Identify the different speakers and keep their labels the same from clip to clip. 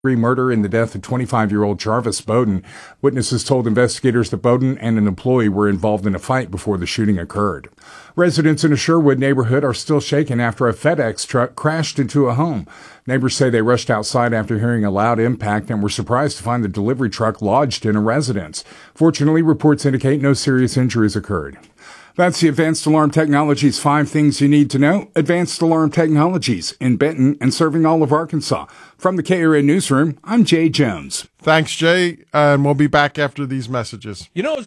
Speaker 1: murder in the death of 25-year-old Jarvis Bowden. Witnesses told investigators that Bowden and an employee were involved in a fight before the shooting occurred. Residents in a Sherwood neighborhood are still shaken after a FedEx truck crashed into a home. Neighbors say they rushed outside after hearing a loud impact and were surprised to find the delivery truck lodged in a residence. Fortunately, reports indicate no serious injuries occurred. That's the Advanced Alarm Technologies 5 Things You Need to Know. Advanced Alarm Technologies in Benton and serving all of Arkansas. From the KRN Newsroom, I'm Jay Jones.
Speaker 2: Thanks, Jay, and we'll be back after these messages.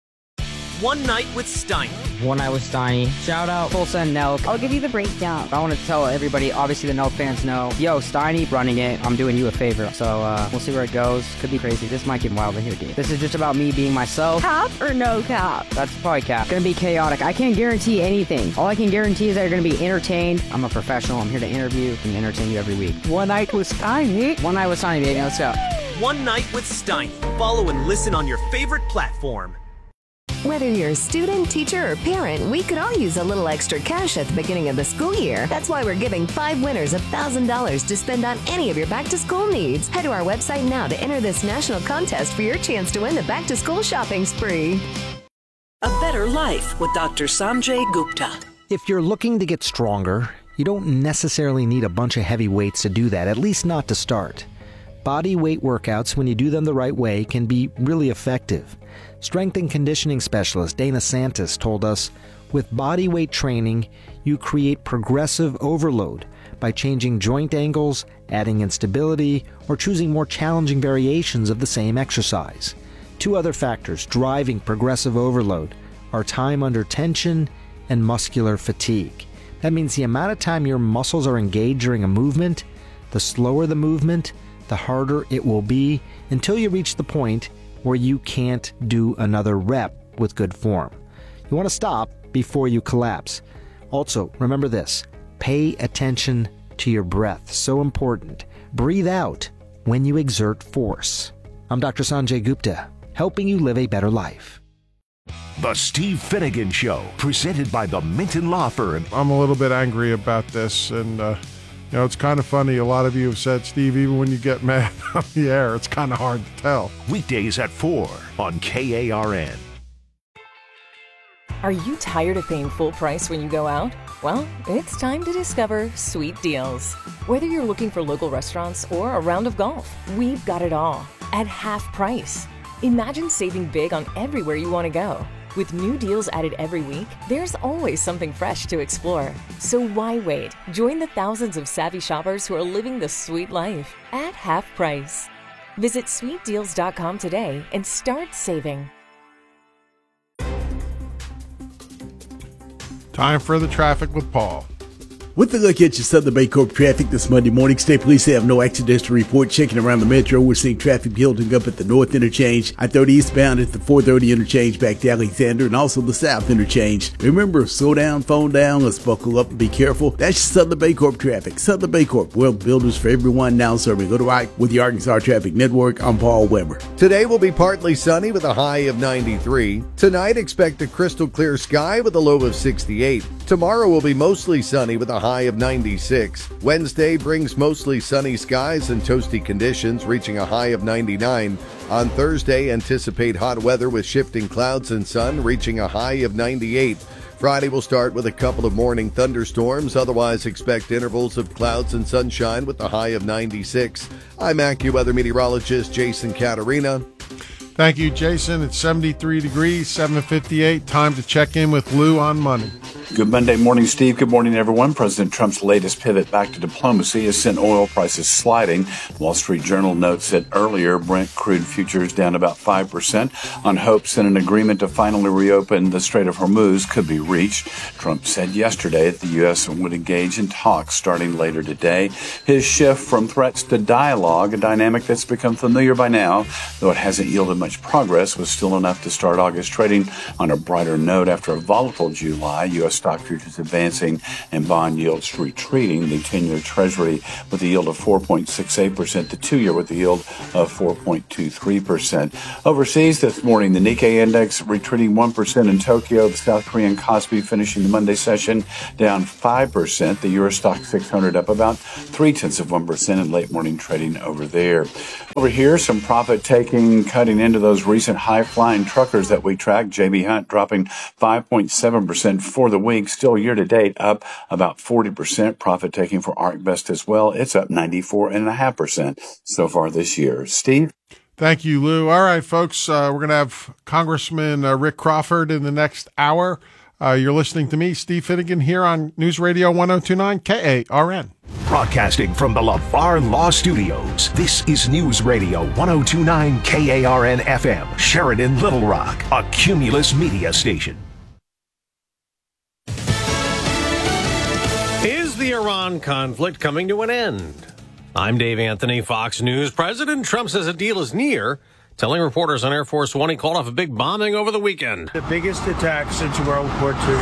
Speaker 3: One Night with Steiny.
Speaker 4: One Night with Steiny. Shout out Tulsa and Nelk.
Speaker 5: I'll give you the breakdown.
Speaker 4: I want to tell everybody, obviously the Nelk fans know, yo, Steiny running it, I'm doing you a favor. So we'll see where it goes. Could be crazy. This might get wild in here, dude. This is just about me being myself.
Speaker 5: Cap or no cap?
Speaker 4: That's probably cap. Gonna be chaotic. I can't guarantee anything. All I can guarantee is that you're gonna be entertained. I'm a professional. I'm here to interview and entertain you every week.
Speaker 5: One Night with Steiny.
Speaker 4: One Night with Steiny, baby. Let's go.
Speaker 3: One Night with Steiny. Follow and listen on your favorite platform.
Speaker 6: Whether you're a student, teacher, or parent, we could all use a little extra cash at the beginning of the school year. That's why we're giving 5 winners $1,000 to spend on any of your back-to-school needs. Head to our website now to enter this national contest for your chance to win the back-to-school shopping spree.
Speaker 7: A Better Life with Dr. Sanjay Gupta.
Speaker 8: If you're looking to get stronger, you don't necessarily need a bunch of heavy weights to do that, at least not to start. Body weight workouts, when you do them the right way, can be really effective. Strength and conditioning specialist Dana Santis told us, with body weight training, you create progressive overload by changing joint angles, adding instability, or choosing more challenging variations of the same exercise. 2 other factors driving progressive overload are time under tension and muscular fatigue. That means the amount of time your muscles are engaged during a movement, the slower the movement, the harder it will be until you reach the point where you can't do another rep with good form. You want to stop before you collapse. Also, remember this, pay attention to your breath. So important. Breathe out when you exert force. I'm Dr. Sanjay Gupta, helping you live a better life.
Speaker 9: The Steve Finnegan Show, presented by the Minton Law Firm.
Speaker 2: I'm a little bit angry about this, and it's kind of funny. A lot of you have said, Steve, even when you get mad on the air, it's kind of hard to tell.
Speaker 9: Weekdays at 4 on KARN.
Speaker 10: Are you tired of paying full price when you go out? Well, it's time to discover Sweet Deals. Whether you're looking for local restaurants or a round of golf, we've got it all at half price. Imagine saving big on everywhere you want to go. With new deals added every week, there's always something fresh to explore. So why wait? Join the thousands of savvy shoppers who are living the sweet life at half price. Visit sweetdeals.com today and start saving.
Speaker 2: Time for the traffic with Paul.
Speaker 11: With a look at your Southern Baycorp traffic this Monday morning, State Police have no accidents to report. Checking around the metro, we're seeing traffic building up at the North Interchange, I-30 eastbound at the 430 Interchange back to Alexander, and also the South Interchange. Remember, slow down, phone down, let's buckle up and be careful. That's your Southern Baycorp traffic. Southern Baycorp, well, builders for everyone, now serving Little Rock. With the Arkansas Traffic Network, I'm Paul Weber.
Speaker 12: Today will be partly sunny with a high of 93. Tonight, expect a crystal clear sky with a low of 68. Tomorrow will be mostly sunny with a high of 96. Wednesday brings mostly sunny skies and toasty conditions, reaching a high of 99. On Thursday, anticipate hot weather with shifting clouds and sun, reaching a high of 98. Friday will start with a couple of morning thunderstorms. Otherwise, expect intervals of clouds and sunshine with a high of 96. I'm AccuWeather meteorologist Jason Caterina.
Speaker 2: Thank you, Jason. It's 73 degrees, 7:58. Time to check in with Lou on money.
Speaker 13: Good Monday morning, Steve. Good morning, everyone. President Trump's latest pivot back to diplomacy has sent oil prices sliding. Wall Street Journal notes that earlier Brent crude futures down about 5% on hopes that an agreement to finally reopen the Strait of Hormuz could be reached. Trump said yesterday that the U.S. would engage in talks starting later today. His shift from threats to dialogue, a dynamic that's become familiar by now, though it hasn't yielded much progress, was still enough to start August trading on a brighter note after a volatile July. U.S. stock futures advancing and bond yields retreating. The 10-year Treasury with a yield of 4.68%, the 2-year with a yield of 4.23%. Overseas this morning, the Nikkei index retreating 1% in Tokyo. The South Korean Kospi finishing the Monday session down 5%. The Eurostock 600 up about 0.3% in late morning trading over there. Over here, some profit taking cutting into those recent high-flying truckers that we tracked. J.B. Hunt dropping 5.7% for the week, still year-to-date up about 40%. Profit taking for ArcBest as well. It's up 94.5% so far this year. Steve?
Speaker 2: Thank you, Lou. All right, folks, we're going to have Congressman Rick Crawford in the next hour. You're listening to me, Steve Finnegan, here on News Radio 1029 KARN.
Speaker 9: Broadcasting from the LaVar Law Studios, this is News Radio 1029 KARN FM, Sheridan, Little Rock, a Cumulus media station.
Speaker 14: Is the Iran conflict coming to an end? I'm Dave Anthony, Fox News. President Trump says a deal is near, telling reporters on Air Force One he called off a big bombing over the weekend.
Speaker 15: The biggest attack since World War II,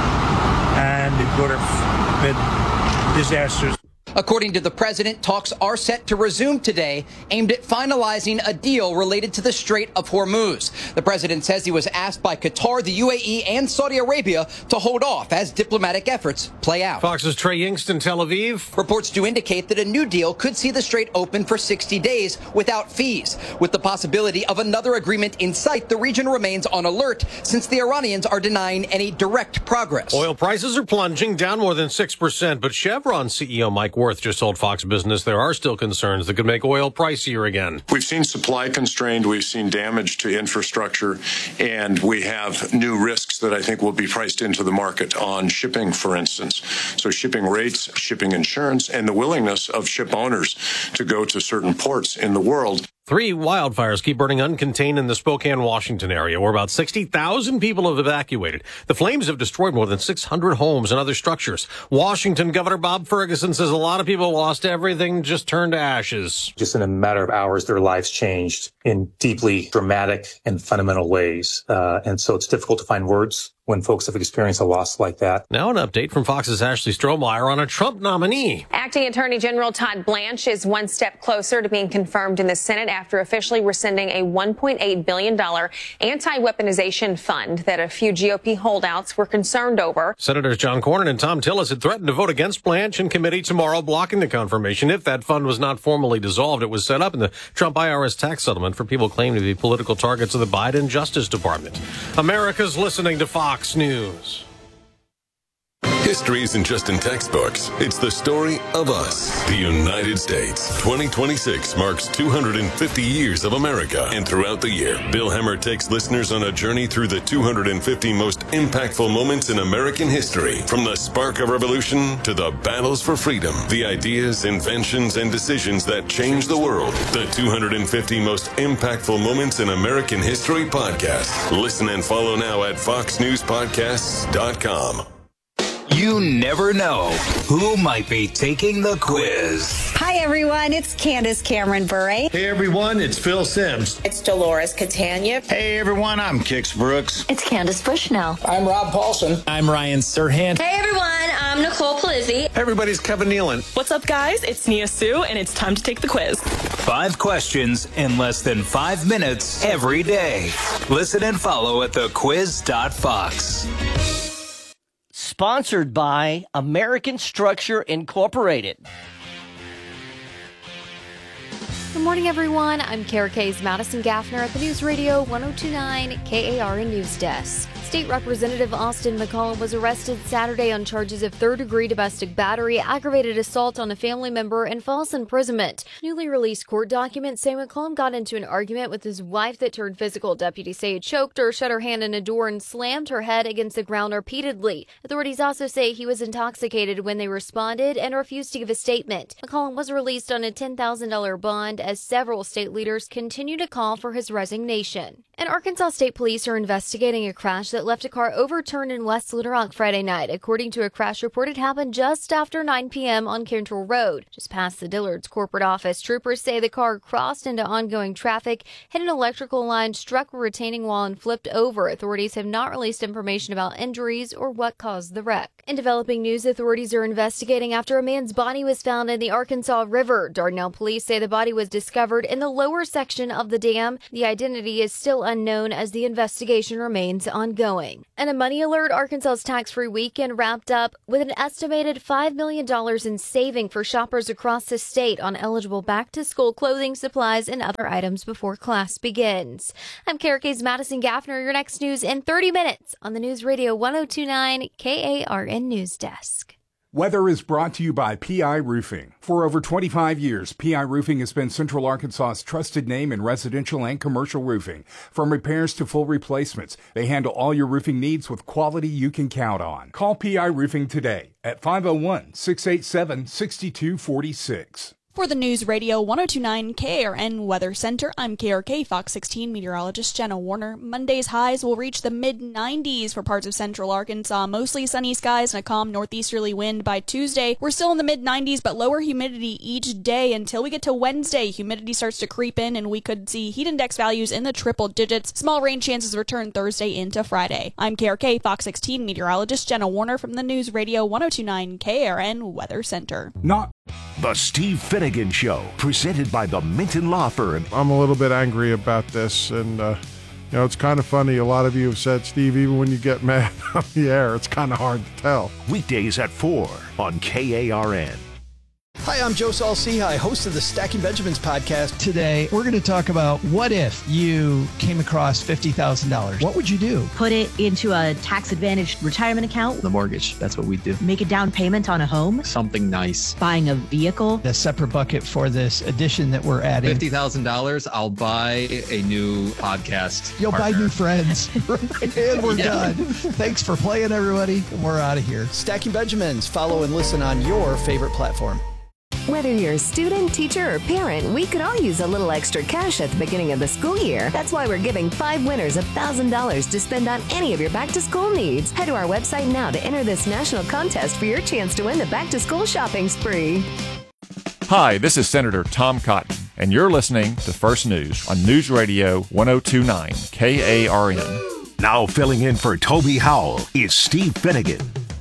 Speaker 15: and it would have been disastrous.
Speaker 16: According to the president, talks are set to resume today, aimed at finalizing a deal related to the Strait of Hormuz. The president says he was asked by Qatar, the UAE, and Saudi Arabia to hold off as diplomatic efforts play out.
Speaker 14: Fox's Trey Yingst in Tel Aviv.
Speaker 16: Reports do indicate that a new deal could see the strait open for 60 days without fees. With the possibility of another agreement in sight, the region remains on alert since the Iranians are denying any direct progress.
Speaker 14: Oil prices are plunging, down more than 6%, but Chevron CEO Mike Worth just told Fox Business there are still concerns that could make oil pricier again.
Speaker 17: We've seen supply constrained, we've seen damage to infrastructure, and we have new risks that I think will be priced into the market on shipping, for instance. So shipping rates, shipping insurance, and the willingness of ship owners to go to certain ports in the world.
Speaker 14: 3 wildfires keep burning uncontained in the Spokane, Washington area, where about 60,000 people have evacuated. The flames have destroyed more than 600 homes and other structures. Washington Governor Bob Ferguson says a lot of people lost everything, just turned to ashes.
Speaker 18: Just in a matter of hours, their lives changed in deeply dramatic and fundamental ways. And so it's difficult to find words when folks have experienced a loss like that.
Speaker 14: Now an update from Fox's Ashley Strohmeyer on a Trump nominee.
Speaker 19: Acting Attorney General Todd Blanche is one step closer to being confirmed in the Senate after officially rescinding a $1.8 billion anti-weaponization fund that a few GOP holdouts were concerned over.
Speaker 14: Senators John Cornyn and Tom Tillis had threatened to vote against Blanche in committee tomorrow, blocking the confirmation if that fund was not formally dissolved. It was set up in the Trump IRS tax settlement for people claimed to be political targets of the Biden Justice Department. America's listening to Fox News.
Speaker 20: History isn't just in textbooks. It's the story of us, the United States. 2026 marks 250 years of America. And throughout the year, Bill Hemmer takes listeners on a journey through the 250 most impactful moments in American history. From the spark of revolution to the battles for freedom, the ideas, inventions, and decisions that changed the world. The 250 most impactful moments in American history podcast. Listen and follow now at foxnewspodcasts.com.
Speaker 21: You never know who might be taking the quiz.
Speaker 22: Hi, everyone. It's Candace Cameron Bure.
Speaker 23: Hey, everyone. It's Phil Sims.
Speaker 24: It's Dolores Catania.
Speaker 23: Hey, everyone. I'm Kix Brooks.
Speaker 22: It's Candace Bushnell.
Speaker 23: I'm Rob Paulson.
Speaker 25: I'm Ryan Serhant.
Speaker 26: Hey, everyone. I'm Nicole Palizzi.
Speaker 23: Hey, everybody's Kevin Nealon.
Speaker 27: What's up, guys? It's Nia Sue, and it's time to take the quiz.
Speaker 21: 5 questions in less than 5 minutes every day. Listen and follow at thequiz.fox.
Speaker 28: Sponsored by American Structure Incorporated.
Speaker 29: Good morning, everyone. I'm Kara K's Madison Gaffner at the News Radio 1029 KARN News Desk. State Representative Austin McCollum was arrested Saturday on charges of third-degree domestic battery, aggravated assault on a family member, and false imprisonment. Newly released court documents say McCollum got into an argument with his wife that turned physical. Deputies say he choked her, shut her hand in a door, and slammed her head against the ground repeatedly. Authorities also say he was intoxicated when they responded and refused to give a statement. McCollum was released on a $10,000 bond as several state leaders continue to call for his resignation. And Arkansas State Police are investigating a crash that left a car overturned in West Little Rock Friday night. According to a crash report, it happened just after 9 p.m. on Cantrell Road, just past the Dillard's corporate office. Troopers say the car crossed into ongoing traffic, hit an electrical line, struck a retaining wall, and flipped over. Authorities have not released information about injuries or what caused the wreck. In developing news, authorities are investigating after a man's body was found in the Arkansas River. Dardanelle police say the body was discovered in the lower section of the dam. The identity is still unknown as the investigation remains ongoing. going. And a money alert, Arkansas's tax-free weekend wrapped up with an estimated $5 million in saving for shoppers across the state on eligible back-to-school clothing, supplies, and other items before class begins. I'm KRK's Madison Gaffner. Your next news in 30 minutes on the News Radio 1029 KARN News Desk.
Speaker 1: Weather is brought to you by PI Roofing. For over 25 years, PI Roofing has been Central Arkansas's trusted name in residential and commercial roofing. From repairs to full replacements, they handle all your roofing needs with quality you can count on. Call PI Roofing today at 501-687-6246.
Speaker 3: For the News Radio 1029 KARN Weather Center, I'm KRK Fox 16 meteorologist Jenna Warner. Monday's highs will reach the mid-90s for parts of central Arkansas. Mostly sunny skies and a calm northeasterly wind by Tuesday. We're still in the mid-90s, but lower humidity each day until we get to Wednesday. Humidity starts to creep in, and we could see heat index values in the triple digits. Small rain chances return Thursday into Friday. I'm KRK Fox 16 meteorologist Jenna Warner from the News Radio 1029 KARN Weather Center.
Speaker 9: The Steve Finnegan Show, presented by the Minton Law Firm.
Speaker 2: I'm a little bit angry about this, and it's kind of funny. A lot of you have said, Steve, even when you get mad on the air, it's kind of hard to tell.
Speaker 9: Weekdays at 4 on KARN.
Speaker 4: Hi, I'm Joe Saul-Sehy, host of the Stacking Benjamins podcast.
Speaker 5: Today, we're going to talk about what if you came across $50,000? What would you do?
Speaker 6: Put it into a tax-advantaged retirement account.
Speaker 5: The mortgage, that's what we do.
Speaker 6: Make a down payment on a home.
Speaker 5: Something nice.
Speaker 6: Buying a vehicle.
Speaker 5: A separate bucket for this addition that we're adding.
Speaker 7: $50,000, I'll buy a new podcast.
Speaker 5: You'll
Speaker 7: partner.
Speaker 5: buy new friends. And we're done. Thanks for playing, everybody. We're out of here.
Speaker 4: Stacking Benjamins. Follow and listen on your favorite platform.
Speaker 8: Whether you're a student, teacher, or parent, we could all use a little extra cash at the beginning of the school year. That's why we're giving 5 winners $1,000 to spend on any of your back-to-school needs. Head to our website now to enter this national contest for your chance to win the back-to-school shopping spree.
Speaker 24: Hi, this is Senator Tom Cotton, and you're listening to First News on News Radio 1029 KARN.
Speaker 9: Now filling in for Toby Howell is Steve Finnegan.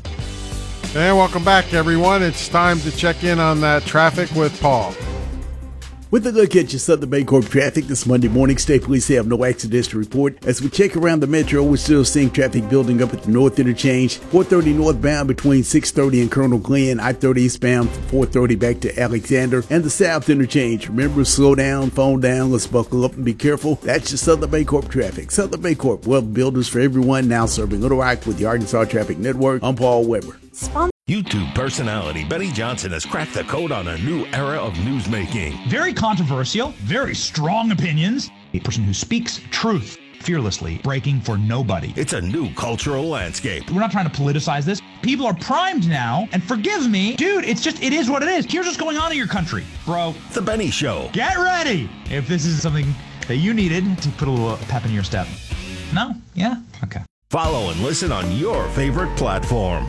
Speaker 2: And welcome back, everyone. It's time to check in on that traffic with Paul.
Speaker 11: With a look at your Southern Baycorp traffic this Monday morning, state police have no accidents to report. As we check around the metro, we're still seeing traffic building up at the north interchange, 430 northbound between 630 and Colonel Glenn, I-30 eastbound from 430 back to Alexander, and the south interchange. Remember, slow down, phone down, let's buckle up and be careful. That's your Southern Baycorp traffic. Southern Baycorp, well, builders for everyone, now serving Little Rock with the Arkansas Traffic Network. I'm Paul Weber.
Speaker 25: YouTube personality Benny Johnson has cracked the code on a new era of newsmaking.
Speaker 30: Very controversial, very strong opinions. A person who speaks truth fearlessly, breaking for nobody.
Speaker 25: It's a new cultural landscape.
Speaker 30: We're not trying to politicize this. People are primed now, and forgive me, dude, it is what it is. Here's what's going on in your country, bro.
Speaker 25: The Benny Show.
Speaker 30: Get ready if this is something that you needed to put a little pep in your step. No? Yeah? Okay.
Speaker 25: Follow and listen on your favorite platform.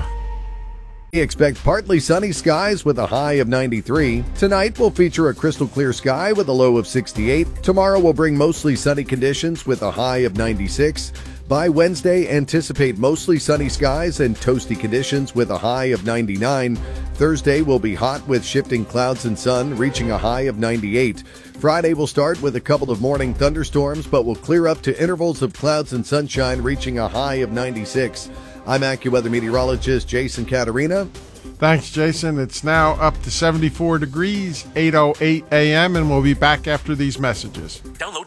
Speaker 12: Expect partly sunny skies with a high of 93. Tonight will feature a crystal clear sky with a low of 68. Tomorrow will bring mostly sunny conditions with a high of 96. By Wednesday, anticipate mostly sunny skies and toasty conditions with a high of 99. Thursday will be hot with shifting clouds and sun, reaching a high of 98. Friday will start with a couple of morning thunderstorms, but will clear up to intervals of clouds and sunshine, reaching a high of 96. I'm AccuWeather meteorologist Jason Caterina.
Speaker 2: Thanks, Jason. It's now up to 74 degrees, 8:08 a.m., and we'll be back after these messages.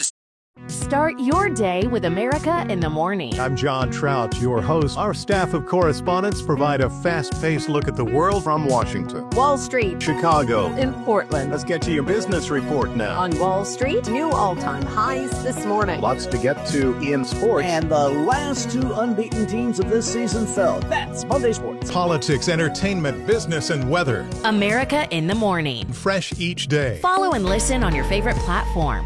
Speaker 10: Start your day with America in the Morning.
Speaker 31: I'm John Trout, your host. Our staff of correspondents provide a fast-paced look at the world from Washington,
Speaker 10: Wall Street,
Speaker 31: Chicago,
Speaker 10: in Portland.
Speaker 31: Let's get to your business report now.
Speaker 10: On Wall Street, new all-time highs this morning.
Speaker 31: Lots to get to in sports.
Speaker 32: And the last 2 unbeaten teams of this season fell. That's Monday Sports.
Speaker 31: Politics, entertainment, business, and weather.
Speaker 10: America in the Morning.
Speaker 31: Fresh each day.
Speaker 10: Follow and listen on your favorite platform.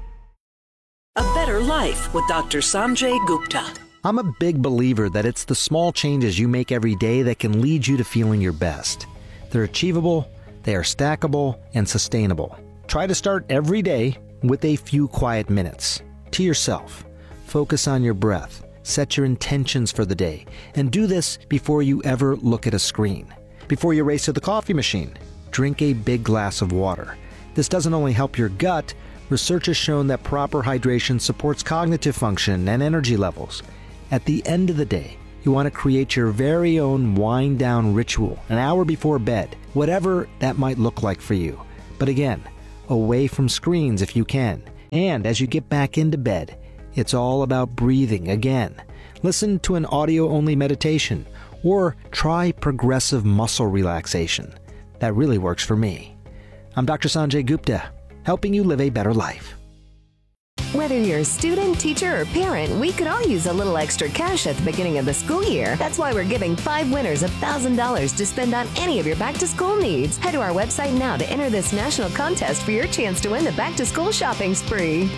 Speaker 33: A Better Life with Dr. Sanjay Gupta.
Speaker 34: I'm a big believer that it's the small changes you make every day that can lead you to feeling your best. They're achievable, they are stackable, and sustainable. Try to start every day with a few quiet minutes. To yourself. Focus on your breath. Set your intentions for the day. And do this before you ever look at a screen. Before you race to the coffee machine, drink a big glass of water. This doesn't only help your gut. Research has shown that proper hydration supports cognitive function and energy levels. At the end of the day, you want to create your very own wind-down ritual an hour before bed, whatever that might look like for you. But again, away from screens if you can. And as you get back into bed, it's all about breathing again. Listen to an audio-only meditation or try progressive muscle relaxation. That really works for me. I'm Dr. Sanjay Gupta, helping you live a better life.
Speaker 8: Whether you're a student, teacher, or parent, we could all use a little extra cash at the beginning of the school year. That's why we're giving 5 winners $1,000 to spend on any of your back-to-school needs. Head to our website now to enter this national contest for your chance to win the back-to-school shopping spree.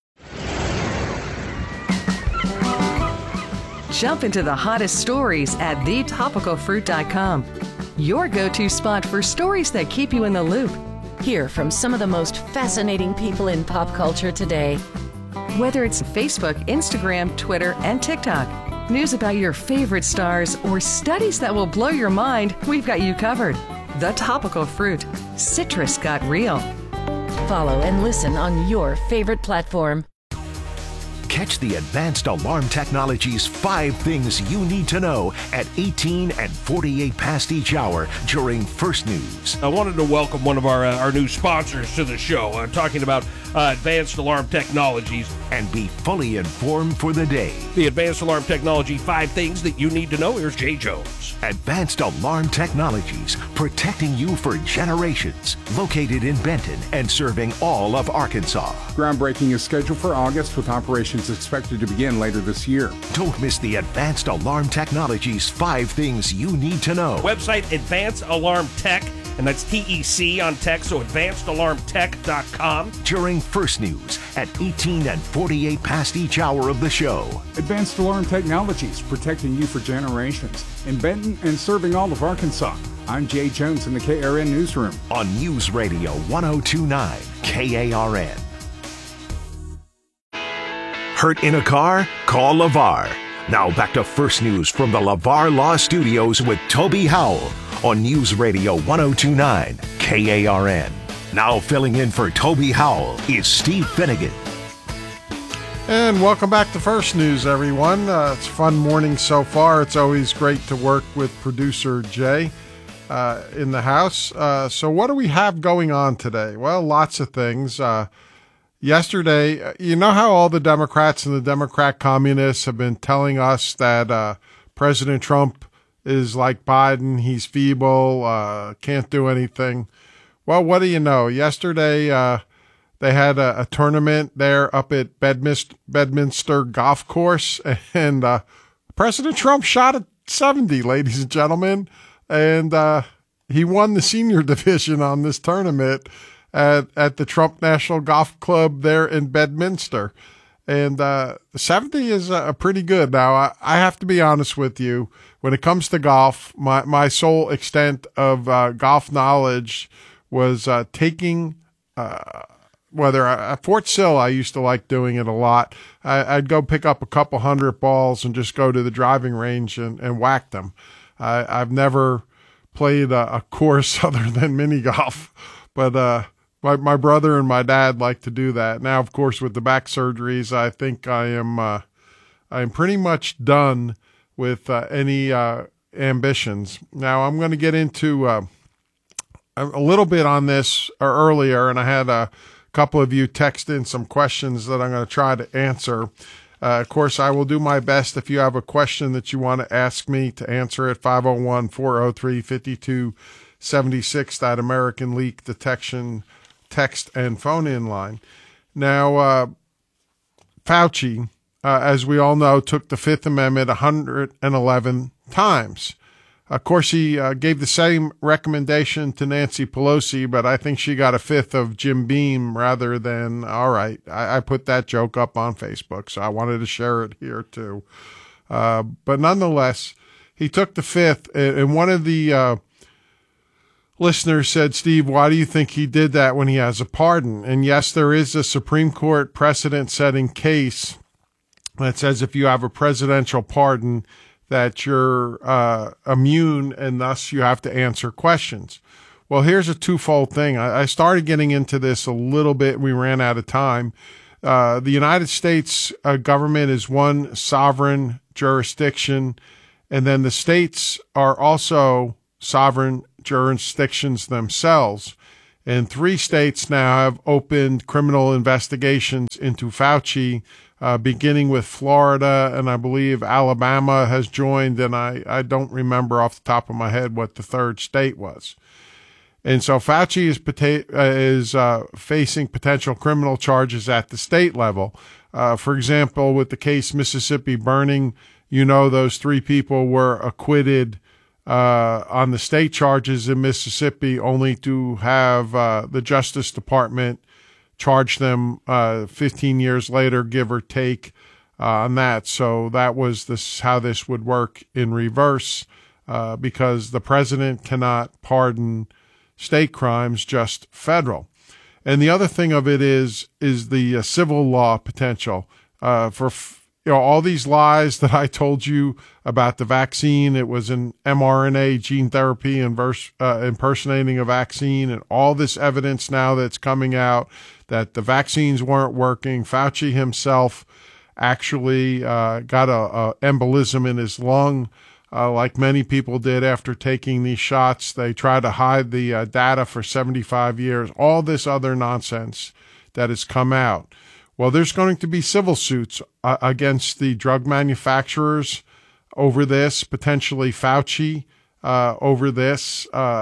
Speaker 13: Jump into the hottest stories at thetopicalfruit.com. Your go-to spot for stories that keep you in the loop. Hear from some of the most fascinating people in pop culture today. Whether it's Facebook, Instagram, Twitter, and TikTok, news about your favorite stars, or studies that will blow your mind, we've got you covered. The Topical Fruit. Citrus got real. Follow and listen on your favorite platform.
Speaker 9: Catch the Advanced Alarm Technology's 5 Things You Need to Know at 18 and 48 past each hour during First News.
Speaker 14: I wanted to welcome one of our new sponsors to the show. I'm talking about Advanced Alarm Technologies.
Speaker 9: And be fully informed for the day.
Speaker 14: The Advanced Alarm Technology 5 Things That You Need to Know. Here's Jay Jones.
Speaker 9: Advanced Alarm Technologies, protecting you for generations. Located in Benton and serving all of Arkansas.
Speaker 1: Groundbreaking is scheduled for August, with operations expected to begin later this year.
Speaker 9: Don't miss the Advanced Alarm Technologies 5 Things You Need to Know.
Speaker 14: Website Advanced Alarm Tech, and that's TEC on tech, so advancedalarmtech.com.
Speaker 9: During First News at 18 and 48 past each hour of the show.
Speaker 1: Advanced Alarm Technologies, protecting you for generations. In Benton and serving all of Arkansas. I'm Jay Jones in the KRN Newsroom.
Speaker 9: On News Radio 102.9 KARN. Hurt in a car? Call LeVar. Now back to First News from the LeVar Law Studios with Toby Howell on News Radio 102.9 KARN. Now filling in for Toby Howell is Steve Finnegan.
Speaker 2: And welcome back to First News, everyone. It's a fun morning so far. It's always great to work with producer Jay in the house. So what do we have going on today? Well, lots of things. Yesterday, you know how all the Democrats and the Democrat communists have been telling us that President Trump is like Biden, he's feeble, can't do anything. Well, what do you know? Yesterday, they had a tournament there up at Bedminster Golf Course, and President Trump shot at 70, ladies and gentlemen, and he won the senior division on this tournament at the Trump National Golf Club there in Bedminster. And 70 is pretty good. Now, I have to be honest with you. When it comes to golf, my sole extent of golf knowledge was taking whether at Fort Sill, I used to like doing it a lot. I'd go pick up a couple hundred balls and just go to the driving range and whack them. I've never played a course other than mini golf, but my brother and my dad like to do that. Now, of course, with the back surgeries, I think I am pretty much done with any ambitions. Now, I'm going to get into a little bit on this earlier, and I had a couple of you text in some questions that I'm going to try to answer. Of course, I will do my best if you have a question that you want to ask me to answer it. 501-403-5276, that American Leak Detection text and phone-in line. Now, Fauci, as we all know, took the Fifth Amendment 111 times. Of course, he gave the same recommendation to Nancy Pelosi, but I think she got a fifth of Jim Beam rather than, all right, I put that joke up on Facebook, so I wanted to share it here too. But nonetheless, he took the fifth, and one of the listeners said, Steve, why do you think he did that when he has a pardon? And yes, there is a Supreme Court precedent-setting case that says if you have a presidential pardon, that you're immune, and thus you have to answer questions. Well, here's a twofold thing. I started getting into this a little bit. We ran out of time. The United States government is one sovereign jurisdiction, and then the states are also sovereign jurisdictions themselves. And 3 states now have opened criminal investigations into Fauci, beginning with Florida, and I believe Alabama has joined, and I don't remember off the top of my head what the 3rd state was. And so Fauci is facing potential criminal charges at the state level. For example, with the case Mississippi Burning, those 3 people were acquitted on the state charges in Mississippi, only to have the Justice Department charge them 15 years later, give or take, on that. So that was how this would work in reverse, because the president cannot pardon state crimes, just federal. And the other thing of it is the civil law potential for all these lies that I told you about the vaccine. It was an mRNA gene therapy impersonating a vaccine, and all this evidence now that's coming out that the vaccines weren't working. Fauci himself actually got a embolism in his lung, like many people did after taking these shots. They tried to hide the data for 75 years. All this other nonsense that has come out. Well, there's going to be civil suits against the drug manufacturers over this, potentially Fauci over this.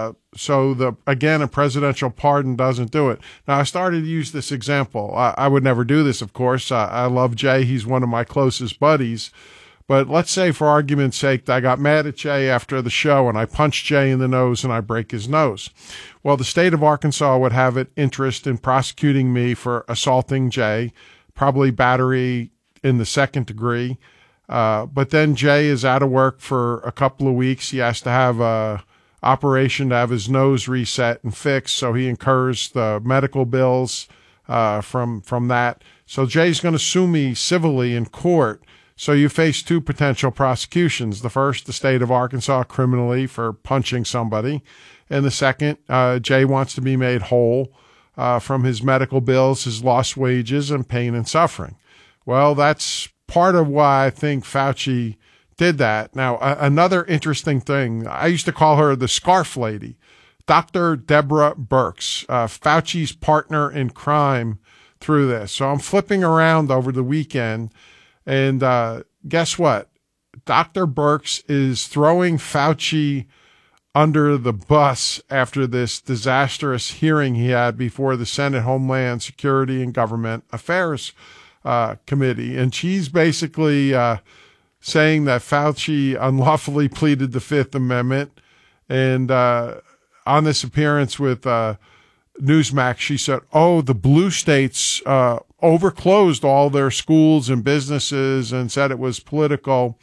Speaker 2: So a presidential pardon doesn't do it. Now, I started to use this example. I would never do this, of course. I love Jay. He's one of my closest buddies. But let's say, for argument's sake, I got mad at Jay after the show and I punched Jay in the nose and I break his nose. Well, the state of Arkansas would have an interest in prosecuting me for assaulting Jay, probably battery in the 2nd degree. But then Jay is out of work for a couple of weeks. He has to have a operation to have his nose reset and fixed, so he incurs the medical bills from that. So Jay's going to sue me civilly in court. So you face 2 potential prosecutions. The first, the state of Arkansas criminally for punching somebody. And the second, Jay wants to be made whole from his medical bills, his lost wages, and pain and suffering. Well, that's part of why I think Fauci did that. Now, another interesting thing, I used to call her the scarf lady, Dr. Deborah Birx, Fauci's partner in crime through this. So I'm flipping around over the weekend, and guess what? Dr. Birx is throwing Fauci under the bus after this disastrous hearing he had before the Senate Homeland Security and Government Affairs Committee. And she's basically saying that Fauci unlawfully pleaded the Fifth Amendment. And on this appearance with Newsmax, she said, the blue states overclosed all their schools and businesses and said it was political.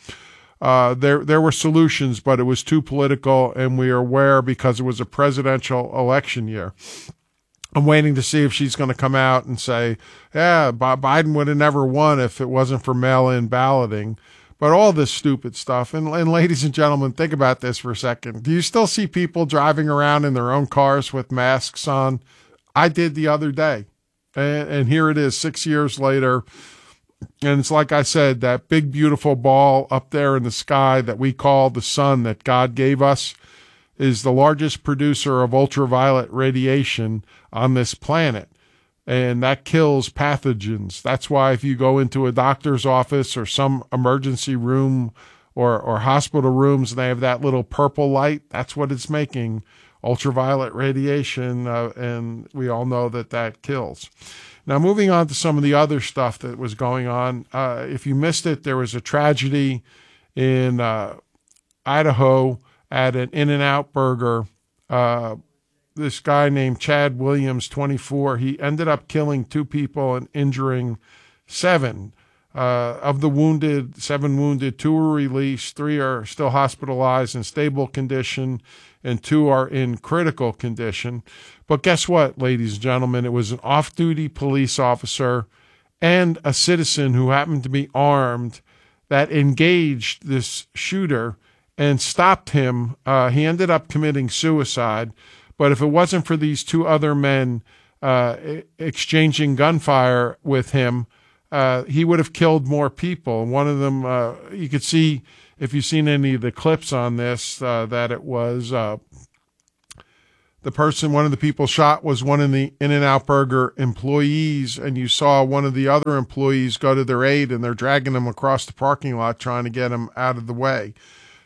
Speaker 2: There were solutions, but it was too political, and we are aware because it was a presidential election year. I'm waiting to see if she's going to come out and say, Biden would have never won if it wasn't for mail-in balloting. But all this stupid stuff. And ladies and gentlemen, think about this for a second. Do you still see people driving around in their own cars with masks on? I did the other day. And here it is 6 years later. And it's like I said, that big, beautiful ball up there in the sky that we call the sun that God gave us is the largest producer of ultraviolet radiation on this planet. And that kills pathogens. That's why if you go into a doctor's office or some emergency room or hospital rooms and they have that little purple light, that's what it's making, ultraviolet radiation, and we all know that kills. Now, moving on to some of the other stuff that was going on. If you missed it, there was a tragedy in Idaho at an In-N-Out Burger. This guy named Chad Williams, 24, he ended up killing 2 people and injuring 7. Of the wounded, 7 wounded, 2 were released, 3 are still hospitalized in stable condition, and 2 are in critical condition. But guess what, ladies and gentlemen? It was an off-duty police officer and a citizen who happened to be armed that engaged this shooter and stopped him. He ended up committing suicide. But if it wasn't for these 2 other men exchanging gunfire with him, he would have killed more people. One of them, you could see, if you've seen any of the clips on this, that it was the person, one of the people shot was one of the In-N-Out Burger employees, and you saw one of the other employees go to their aid, and they're dragging him across the parking lot trying to get him out of the way.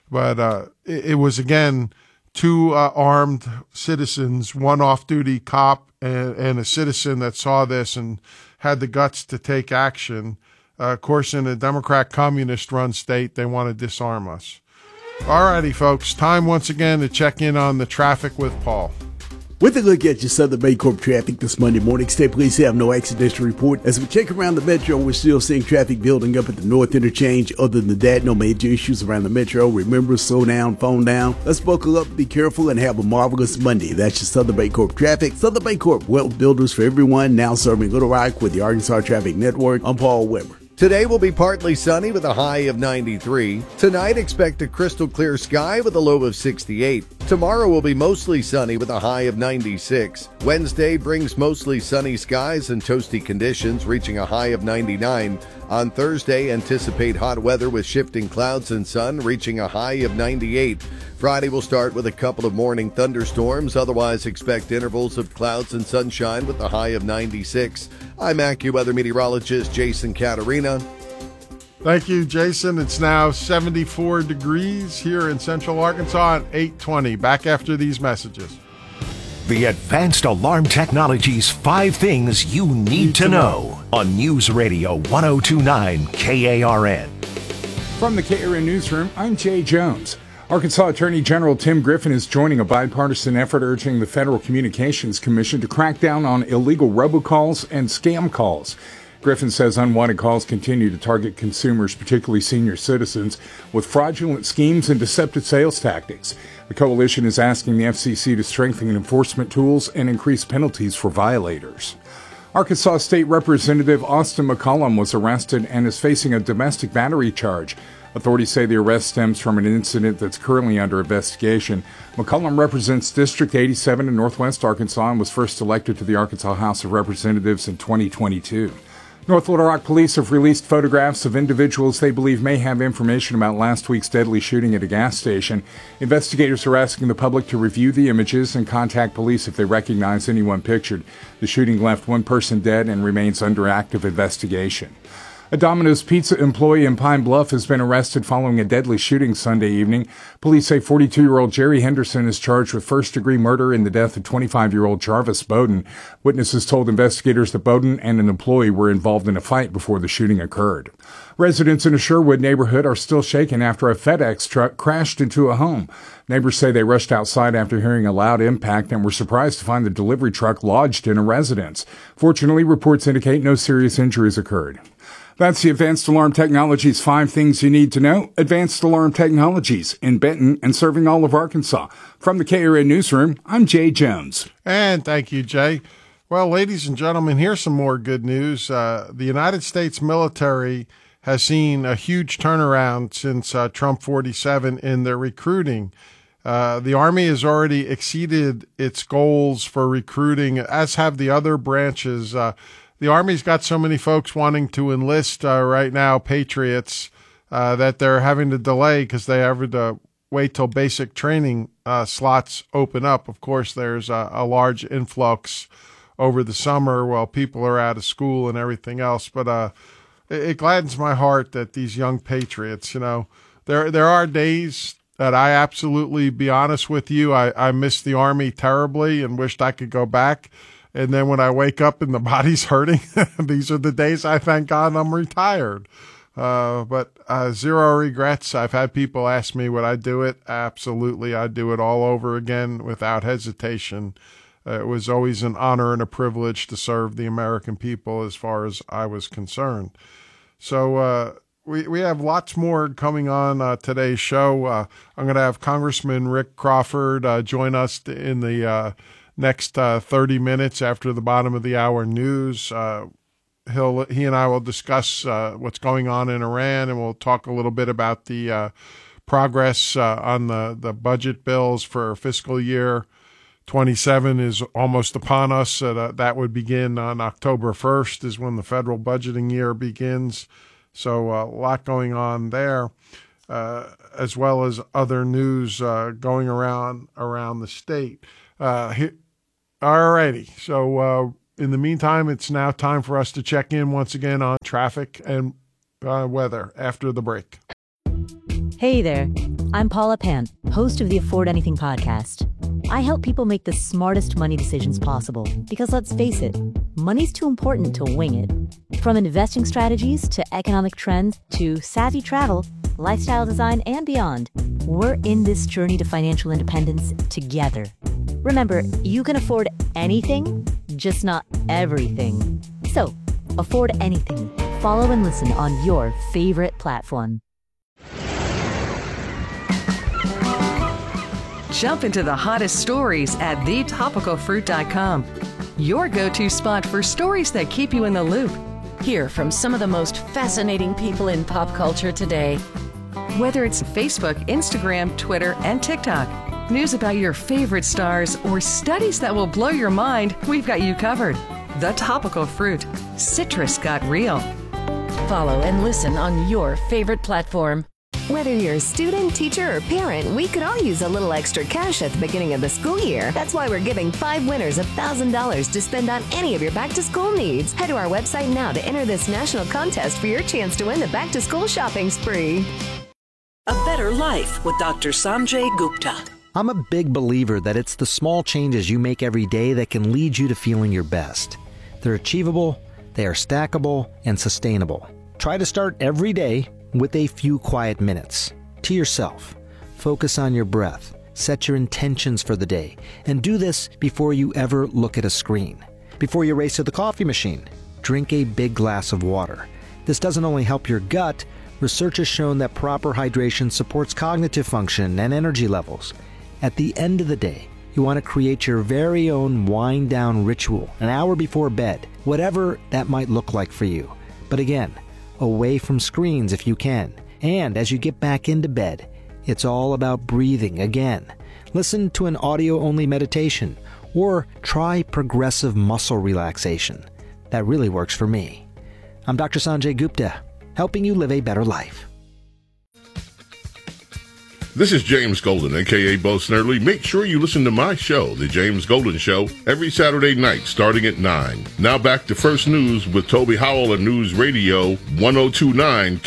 Speaker 2: But it was, again, two armed citizens, one off-duty cop and a citizen that saw this and had the guts to take action. Of course, in a Democrat communist-run state, they want to disarm us. All righty, folks. Time once again to check in on the traffic with Paul.
Speaker 11: With a look at your Southern Baycorp traffic this Monday morning, State Police have no accidents to report. As we check around the metro, we're still seeing traffic building up at the North Interchange. Other than that, no major issues around the metro. Remember, slow down, phone down. Let's buckle up, be careful, and have a marvelous Monday. That's your Southern Baycorp traffic. Southern Baycorp, wealth builders for everyone, now serving Little Rock with the Arkansas Traffic Network. I'm Paul Weber.
Speaker 12: Today will be partly sunny with a high of 93. Tonight, expect a crystal clear sky with a low of 68. Tomorrow will be mostly sunny with a high of 96. Wednesday brings mostly sunny skies and toasty conditions, reaching a high of 99. On Thursday, anticipate hot weather with shifting clouds and sun, reaching a high of 98. Friday will start with a couple of morning thunderstorms. Otherwise, expect intervals of clouds and sunshine with a high of 96. I'm AccuWeather meteorologist Jason Caterina.
Speaker 2: Thank you, Jason. It's now 74 degrees here in Central Arkansas at 8:20. Back after these messages.
Speaker 9: The Advanced Alarm Technologies 5 Things You Need to Know on News Radio 1029 KARN.
Speaker 1: From the KARN Newsroom, I'm Jay Jones. Arkansas Attorney General Tim Griffin is joining a bipartisan effort urging the Federal Communications Commission to crack down on illegal robocalls and scam calls. Griffin says unwanted calls continue to target consumers, particularly senior citizens, with fraudulent schemes and deceptive sales tactics. The coalition is asking the FCC to strengthen enforcement tools and increase penalties for violators. Arkansas State Representative Austin McCollum was arrested and is facing a domestic battery charge. Authorities say the arrest stems from an incident that's currently under investigation. McCollum represents District 87 in Northwest Arkansas and was first elected to the Arkansas House of Representatives in 2022. North Little Rock police have released photographs of individuals they believe may have information about last week's deadly shooting at a gas station. Investigators are asking the public to review the images and contact police if they recognize anyone pictured. The shooting left one person dead and remains under active investigation. A Domino's Pizza employee in Pine Bluff has been arrested following a deadly shooting Sunday evening. Police say 42-year-old Jerry Henderson is charged with first-degree murder in the death of 25-year-old Jarvis Bowden. Witnesses told investigators that Bowden and an employee were involved in a fight before the shooting occurred. Residents in a Sherwood neighborhood are still shaken after a FedEx truck crashed into a home. Neighbors say they rushed outside after hearing a loud impact and were surprised to find the delivery truck lodged in a residence. Fortunately, reports indicate no serious injuries occurred. That's the Advanced Alarm Technologies 5 Things You Need to Know. Advanced Alarm Technologies in Benton and serving all of Arkansas. From the KARN Newsroom, I'm Jay Jones.
Speaker 2: And thank you, Jay. Well, ladies and gentlemen, here's some more good news. The United States military has seen a huge turnaround since Trump 47 in their recruiting. The Army has already exceeded its goals for recruiting, as have the other branches. The Army's got so many folks wanting to enlist right now, patriots, that they're having to delay because they have to wait till basic training slots open up. Of course, there's a large influx over the summer while people are out of school and everything else. But it gladdens my heart that these young patriots, you know, there are days that I absolutely, be honest with you, I miss the Army terribly and wished I could go back. And then when I wake up and the body's hurting, these are the days I thank God I'm retired. But zero regrets. I've had people ask me would I do it? Absolutely. I'd do it all over again without hesitation. It was always an honor and a privilege to serve the American people as far as I was concerned. So we have lots more coming on today's show. I'm going to have Congressman Rick Crawford join us in the next 30 minutes after the bottom of the hour news. He and I will discuss what's going on in Iran, and we'll talk a little bit about the progress on the budget bills for fiscal year 27 is almost upon us. That would begin on October 1st is when the federal budgeting year begins. So a lot going on there, as well as other news going around the state. All righty. So in the meantime, it's now time for us to check in once again on traffic and weather after the break.
Speaker 3: Hey there, I'm Paula Pant, host of the Afford Anything podcast. I help people make the smartest money decisions possible because, let's face it, money's too important to wing it. From investing strategies to economic trends to savvy travel, lifestyle design, and beyond, we're in this journey to financial independence together. Remember, you can afford anything, just not everything. So, afford anything. Follow and listen on your favorite platform.
Speaker 13: Jump into the hottest stories at thetopicalfruit.com. Your go-to spot for stories that keep you in the loop. Hear from some of the most fascinating people in pop culture today. Whether it's Facebook, Instagram, Twitter, and TikTok, news about your favorite stars, or studies that will blow your mind, we've got you covered. The Topical Fruit. Citrus got real. Follow and listen on your favorite platform.
Speaker 8: Whether you're a student, teacher, or parent, we could all use a little extra cash at the beginning of the school year. That's why we're giving 5 winners $1,000 to spend on any of your back-to-school needs. Head to our website now to enter this national contest for your chance to win the back-to-school shopping spree.
Speaker 33: A Better Life with Dr. Sanjay Gupta.
Speaker 34: I'm a big believer that it's the small changes you make every day that can lead you to feeling your best. They're achievable, they are stackable, and sustainable. Try to start every day with a few quiet minutes. To yourself. Focus on your breath. Set your intentions for the day. And do this before you ever look at a screen. Before you race to the coffee machine, drink a big glass of water. This doesn't only help your gut, research has shown that proper hydration supports cognitive function and energy levels. At the end of the day, you want to create your very own wind-down ritual an hour before bed, whatever that might look like for you. But again, away from screens if you can. And as you get back into bed, it's all about breathing again. Listen to an audio-only meditation or try progressive muscle relaxation. That really works for me. I'm Dr. Sanjay Gupta, helping you live a better life.
Speaker 15: This is James Golden, a.k.a. Bo Snerdley. Make sure you listen to my show, The James Golden Show, every Saturday night starting at 9. Now back to First News with Toby Howell and News Radio 1029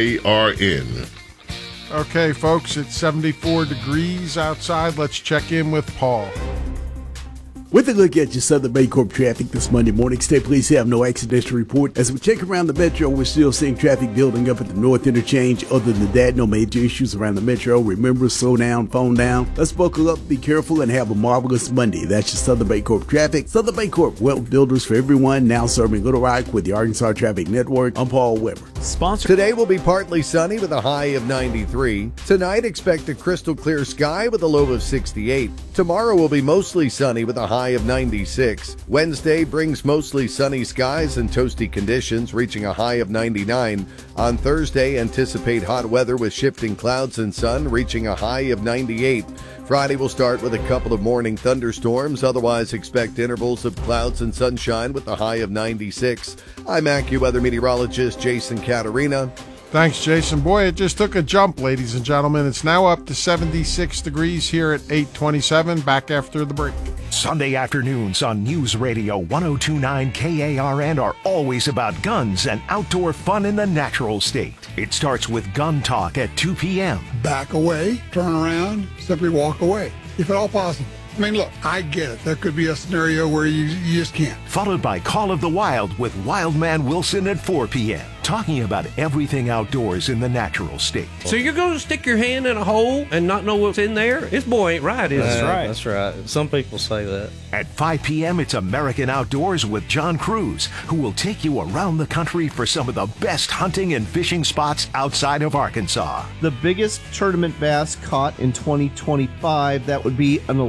Speaker 15: KARN.
Speaker 2: Okay, folks, it's 74 degrees outside. Let's check in with Paul.
Speaker 11: With a look at your Southern Baycorp traffic this Monday morning, State Police have no accidents to report. As we check around the metro, we're still seeing traffic building up at the North Interchange. Other than that, no major issues around the metro. Remember, slow down, phone down. Let's buckle up, be careful, and have a marvelous Monday. That's your Southern Baycorp traffic. Southern Baycorp, wealth builders for everyone, now serving Little Rock with the Arkansas Traffic Network. I'm Paul Weber.
Speaker 12: Today will be partly sunny with a high of 93. Tonight, expect a crystal clear sky with a low of 68. Tomorrow will be mostly sunny with a high of 96. Wednesday brings mostly sunny skies and toasty conditions, reaching a high of 99. On Thursday, anticipate hot weather with shifting clouds and sun, reaching a high of 98. Friday will start with a couple of morning thunderstorms. Otherwise, expect intervals of clouds and sunshine with a high of 96. I'm AccuWeather meteorologist Jason Caterina.
Speaker 2: Thanks, Jason. Boy, it just took a jump, ladies and gentlemen. It's now up to 76 degrees here at 8:27. Back after the break.
Speaker 9: Sunday afternoons on News Radio 1029 KARN are always about guns and outdoor fun in the natural state. It starts with Gun Talk at 2 p.m.
Speaker 16: Back away, turn around, simply walk away, if at all possible. I mean, look, I get it. There could be a scenario where you just can't.
Speaker 9: Followed by Call of the Wild with Wildman Wilson at 4 p.m. Talking about everything outdoors in the natural state.
Speaker 14: So you're going to stick your hand in a hole and not know what's in there? This boy ain't right, is
Speaker 17: That's
Speaker 14: it?
Speaker 17: right. That's right. Some people say that.
Speaker 9: At 5 p.m., it's American Outdoors with John Cruz, who will take you around the country for some of the best hunting and fishing spots outside of Arkansas.
Speaker 18: The biggest tournament bass caught in 2025, that would be an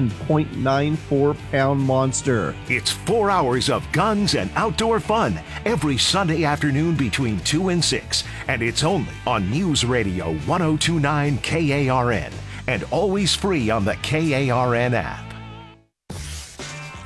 Speaker 18: 11.94-pound monster.
Speaker 9: It's 4 hours of guns and outdoor fun every Sunday afternoon between 2 and 6, and it's only on News Radio 1029 KARN and always free on the KARN app.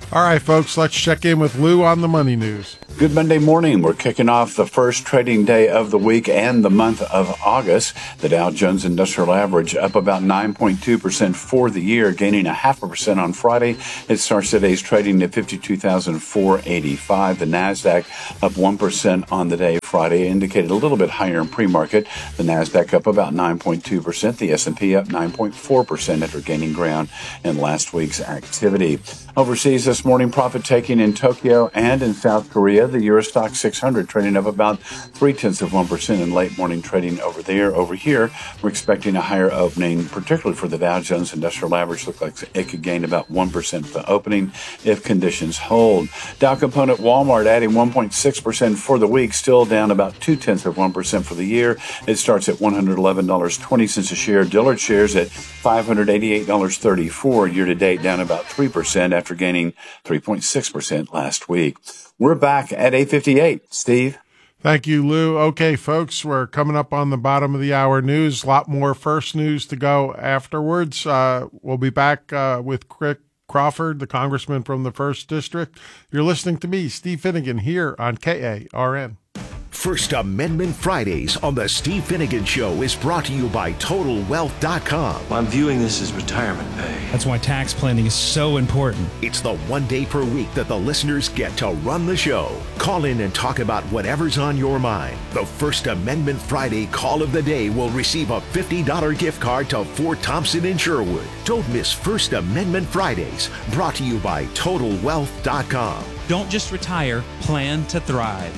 Speaker 2: All right, folks, let's check in with Lou on the money news.
Speaker 4: Good Monday morning. We're kicking off the first trading day of the week and the month of August. The Dow Jones Industrial Average up about 9.2% for the year, gaining 0.5% on Friday. It starts today's trading at 52,485. The Nasdaq up 1% on the day. Friday indicated a little bit higher in pre-market. The Nasdaq up about 9.2%. The S&P up 9.4% after gaining ground in last week's activity. Overseas this morning, profit taking in Tokyo and in South Korea. The Euro Stoxx 600 trading up about 0.3% in late morning trading over there. Over here, we're expecting a higher opening, particularly for the Dow Jones Industrial Average. Looks like it could gain about 1% for the opening if conditions hold. Dow component Walmart adding 1.6% for the week, still down about 0.2% for the year. It starts at $111.20 a share. Dillard shares at $588.34 year to date, down about 3% after gaining 3.6% last week. We're back at 8:58. Steve?
Speaker 2: Thank you, Lou. Okay, folks, we're coming up on the bottom of the hour news. A lot more first news to go afterwards. We'll be back with Rick Crawford, the congressman from the 1st District. You're listening to me, Steve Finnegan, here on KARN.
Speaker 9: First Amendment Fridays on the Steve Finnegan Show is brought to you by TotalWealth.com.
Speaker 5: I'm viewing this as retirement pay.
Speaker 6: That's why tax planning is so important.
Speaker 9: It's the one day per week that the listeners get to run the show. Call in and talk about whatever's on your mind. The First Amendment Friday Call of the Day will receive a $50 gift card to Fort Thompson in Sherwood. Don't miss First Amendment Fridays, brought to you by TotalWealth.com.
Speaker 6: Don't just retire, plan to thrive.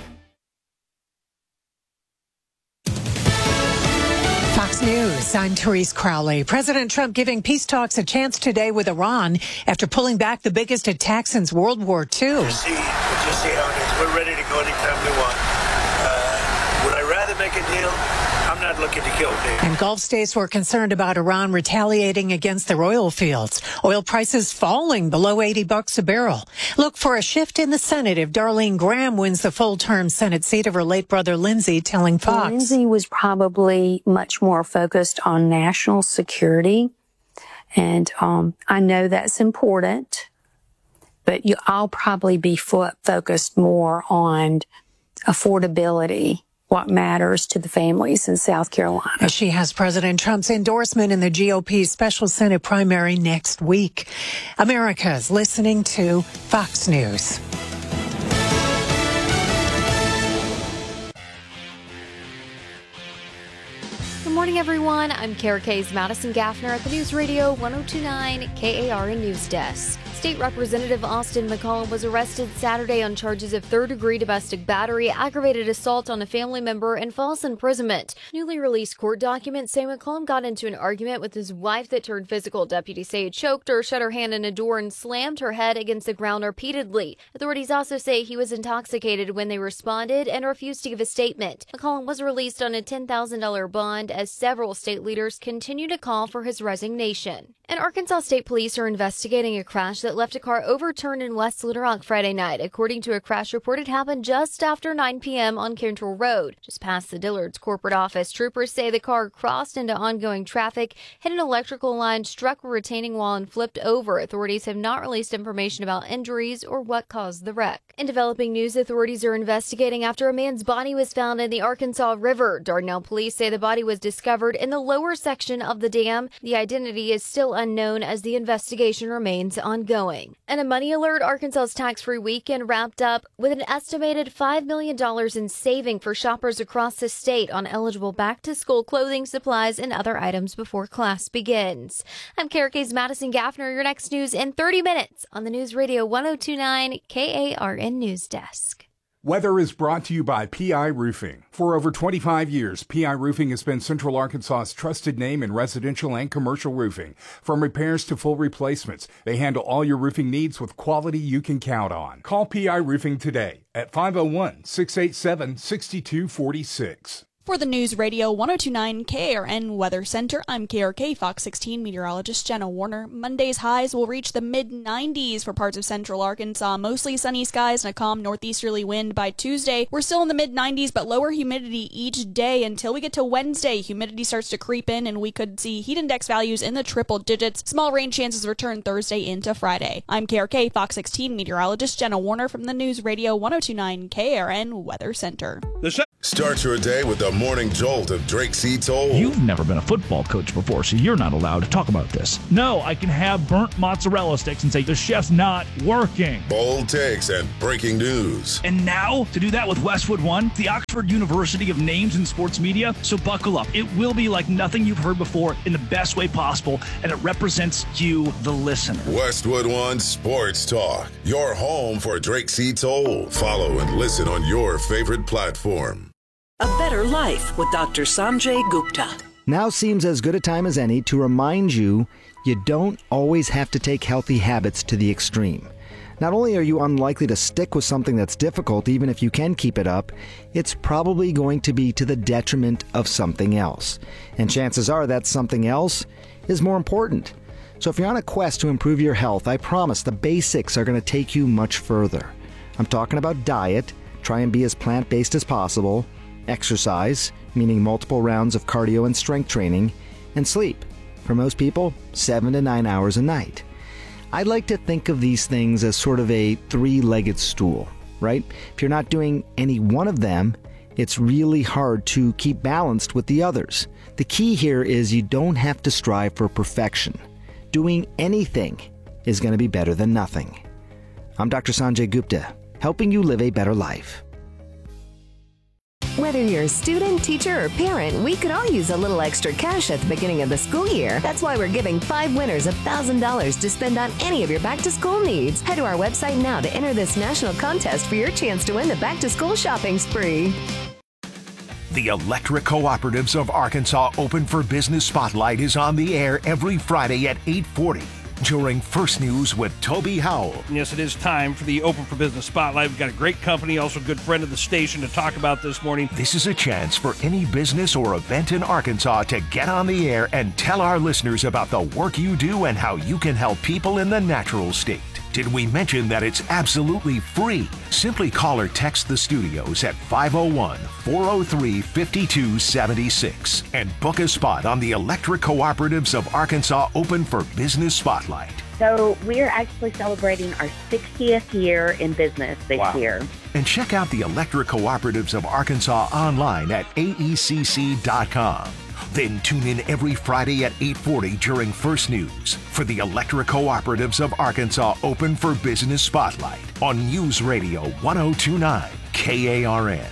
Speaker 7: Fox News, I'm Therese Crowley. President Trump giving peace talks a chance today with Iran after pulling back the biggest attack since World War II.
Speaker 19: We'll just see how it is. We're ready to go anytime we want. Would I rather make a deal? I'm not looking to kill me.
Speaker 7: And Gulf states were concerned about Iran retaliating against their oil fields. Oil prices falling below $80 a barrel. Look for a shift in the Senate if Darlene Graham wins the full-term Senate seat of her late brother Lindsey, telling Fox.
Speaker 20: Lindsey was probably much more focused on national security. And I know that's important, but I'll probably be focused more on affordability, what matters to the families in South Carolina.
Speaker 7: She has President Trump's endorsement in the GOP's special Senate primary next week. America's listening to Fox News.
Speaker 21: Good morning, everyone. I'm Kara Kay's Madison Gaffner at the News Radio 1029 KARN News Desk. State Representative Austin McCollum was arrested Saturday on charges of third-degree domestic battery, aggravated assault on a family member, and false imprisonment. Newly released court documents say McCollum got into an argument with his wife that turned physical. Deputies say he choked her, shut her hand in a door, and slammed her head against the ground repeatedly. Authorities also say he was intoxicated when they responded and refused to give a statement. McCollum was released on a $10,000 bond as several state leaders continue to call for his resignation. And Arkansas State Police are investigating a crash that left a car overturned in West Little Rock Friday night. According to a crash report, it happened just after 9 p.m. on Cantrell Road, just past the Dillard's corporate office. Troopers say the car crossed into ongoing traffic, hit an electrical line, struck a retaining wall, and flipped over. Authorities have not released information about injuries or what caused the wreck. In developing news, authorities are investigating after a man's body was found in the Arkansas River. Dardanelle police say the body was discovered in the lower section of the dam. The identity is still unknown as the investigation remains ongoing. And a money alert, Arkansas's tax-free weekend wrapped up with an estimated $5 million in saving for shoppers across the state on eligible back-to-school clothing, supplies, and other items before class begins. I'm KARK's Madison Gaffner. Your next news in 30 minutes on the News Radio 1029 KARN News Desk.
Speaker 1: Weather is brought to you by PI Roofing. For over 25 years, PI Roofing has been Central Arkansas's trusted name in residential and commercial roofing. From repairs to full replacements, they handle all your roofing needs with quality you can count on. Call PI Roofing today at 501-687-6246.
Speaker 3: For the News Radio 1029 KARN Weather Center, I'm KRK Fox 16 meteorologist Jenna Warner. Monday's highs will reach the mid-90s for parts of central Arkansas. Mostly sunny skies and a calm northeasterly wind by Tuesday. We're still in the mid-90s, but lower humidity each day until we get to Wednesday. Humidity starts to creep in, and we could see heat index values in the triple digits. Small rain chances return Thursday into Friday. I'm KRK Fox 16 meteorologist Jenna Warner from the News Radio 1029 KARN Weather Center.
Speaker 10: Start your day with the Morning Jolt of Drake C. Toll.
Speaker 13: You've never been a football coach before, so you're not allowed to talk about this. No, I can have burnt mozzarella sticks and say the chef's not working.
Speaker 10: Bold takes and breaking news.
Speaker 13: And now, to do that with Westwood One, the Oxford University of names in sports media. So buckle up. It will be like nothing you've heard before in the best way possible, and it represents you, the listener.
Speaker 10: Westwood One Sports Talk, your home for Drake C. Toll. Follow and listen on your favorite platform.
Speaker 33: A Better Life with Dr. Sanjay Gupta.
Speaker 34: Now seems as good a time as any to remind you you don't always have to take healthy habits to the extreme. Not only are you unlikely to stick with something that's difficult, even if you can keep it up, it's probably going to be to the detriment of something else. And chances are that something else is more important. So if you're on a quest to improve your health, I promise the basics are going to take you much further. I'm talking about diet. Try and be as plant-based as possible. Exercise, meaning multiple rounds of cardio and strength training, and sleep. For most people, 7 to 9 hours a night. I like to think of these things as sort of a three-legged stool, right? If you're not doing any one of them, it's really hard to keep balanced with the others. The key here is you don't have to strive for perfection. Doing anything is going to be better than nothing. I'm Dr. Sanjay Gupta, helping you live a better life.
Speaker 8: Whether you're a student, teacher, or parent, we could all use a little extra cash at the beginning of the school year. That's why we're giving 5 winners $1,000 to spend on any of your back-to-school needs. Head to our website now to enter this national contest for your chance to win the back-to-school shopping spree.
Speaker 9: The Electric Cooperatives of Arkansas Open for Business Spotlight is on the air every Friday at 8:40. During First News with Toby Howell.
Speaker 14: Yes, it is time for the Open for Business Spotlight. We've got a great company, also a good friend of the station to talk about this morning.
Speaker 9: This is a chance for any business or event in Arkansas to get on the air and tell our listeners about the work you do and how you can help people in the natural state. Did we mention that it's absolutely free? Simply call or text the studios at 501-403-5276 and book a spot on the Electric Cooperatives of Arkansas Open for Business Spotlight.
Speaker 22: So we're actually celebrating our 60th year in business this year.
Speaker 9: And check out the Electric Cooperatives of Arkansas online at aecc.com. Then tune in every Friday at 8:40 during First News for the Electric Cooperatives of Arkansas Open for Business Spotlight on News Radio 1029 KARN.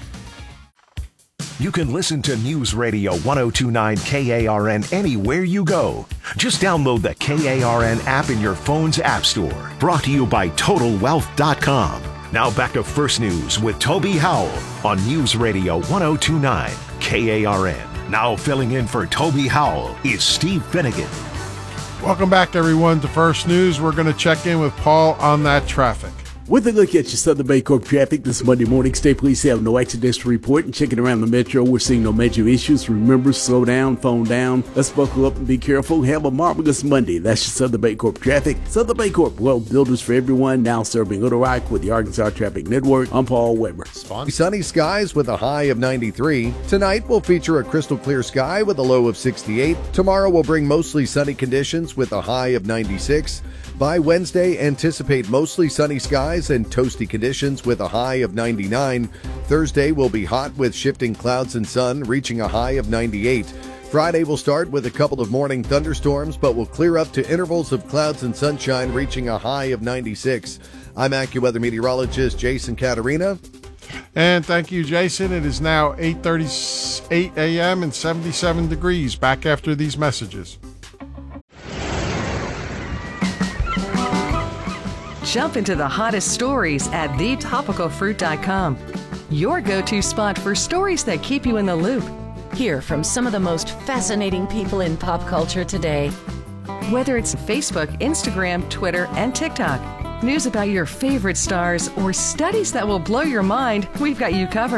Speaker 9: You can listen to News Radio 1029 KARN anywhere you go. Just download the KARN app in your phone's app store. Brought to you by TotalWealth.com. Now back to First News with Toby Howell on News Radio 1029 KARN. Now filling in for Toby Howell is Steve Finnegan.
Speaker 2: Welcome back, everyone, to First News. We're going to check in with Paul on that traffic.
Speaker 11: With a look at your Southern Baycorp traffic this Monday morning, State Police have no accidents to report, and checking around the metro, we're seeing no major issues. Remember, slow down, phone down. Let's buckle up and be careful. Have a marvelous Monday. That's your Southern Baycorp traffic. Southern Baycorp, well, builders for everyone, now serving Little Rock with the Arkansas Traffic Network. I'm Paul Weber.
Speaker 12: Sunny skies with a high of 93. Tonight will feature a crystal clear sky with a low of 68. Tomorrow will bring mostly sunny conditions with a high of 96. By Wednesday, anticipate mostly sunny skies and toasty conditions with a high of 99. Thursday will be hot with shifting clouds and sun, reaching a high of 98. Friday will start with a couple of morning thunderstorms, but will clear up to intervals of clouds and sunshine, reaching a high of 96. I'm AccuWeather meteorologist Jason Caterina.
Speaker 2: And thank you, Jason. It is now 8:38 a.m. and 77 degrees. Back after these messages.
Speaker 23: Jump into the hottest stories at thetopicalfruit.com. Your go-to spot for stories that keep you in the loop. Hear from some of the most fascinating people in pop culture today. Whether it's Facebook, Instagram, Twitter, and TikTok, news about your favorite stars, or studies that will blow your mind, we've got you covered.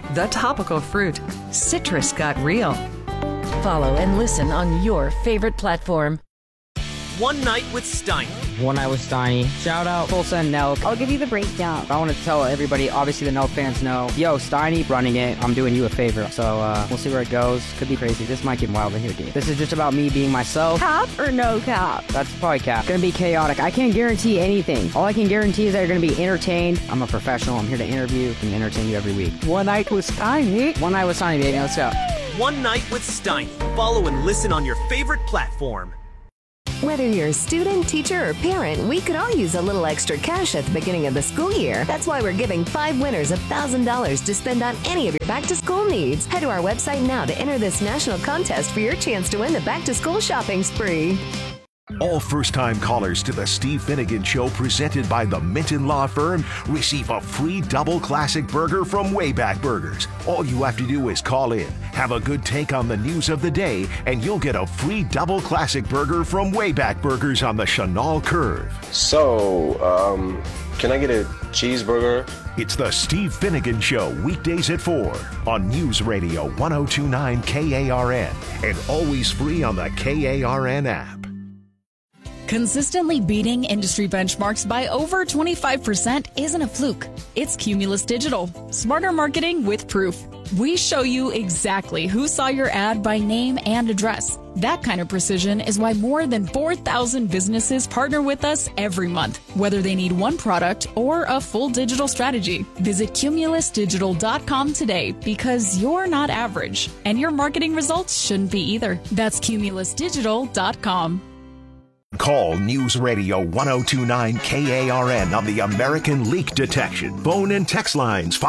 Speaker 23: The Topical Fruit. Citrus got real. Follow and listen on your favorite platform.
Speaker 4: One Night with Steiny.
Speaker 15: One Night with Steiny. Shout out Tulsa and Nelk.
Speaker 16: I'll give you the breakdown.
Speaker 15: I want to tell everybody, obviously the Nelk fans know, yo, Steiny running it, I'm doing you a favor. So we'll see where it goes. Could be crazy. This might get wild in here, dude. This is just about me being myself.
Speaker 16: Cap or no cap?
Speaker 15: That's probably cap. It's gonna be chaotic. I can't guarantee anything. All I can guarantee is that you're gonna be entertained. I'm a professional. I'm here to interview and entertain you every week.
Speaker 16: One Night with Steiny.
Speaker 15: One Night with Steiny, baby. Let's go.
Speaker 4: One Night with Steiny. Follow and listen on your favorite platform.
Speaker 8: Whether you're a student, teacher, or parent, we could all use a little extra cash at the beginning of the school year. That's why we're giving 5 winners $1,000 to spend on any of your back-to-school needs. Head to our website now to enter this national contest for your chance to win the back-to-school shopping spree.
Speaker 9: All first-time callers to the Steve Finnegan Show presented by the Minton Law Firm receive a free double classic burger from Wayback Burgers. All you have to do is call in, have a good take on the news of the day, and you'll get a free double classic burger from Wayback Burgers on the Chenal Curve.
Speaker 17: So, can I get a cheeseburger?
Speaker 9: It's the Steve Finnegan Show, weekdays at 4 on News Radio 1029 KARN and always free on the KARN app.
Speaker 18: Consistently beating industry benchmarks by over 25% isn't a fluke. It's Cumulus Digital. Smarter marketing with proof. We show you exactly who saw your ad by name and address. That kind of precision is why more than 4,000 businesses partner with us every month, whether they need one product or a full digital strategy. Visit cumulusdigital.com today because you're not average, and your marketing results shouldn't be either. That's cumulusdigital.com.
Speaker 9: Call News Radio 1029 KARN on the American Leak Detection. Phone and text lines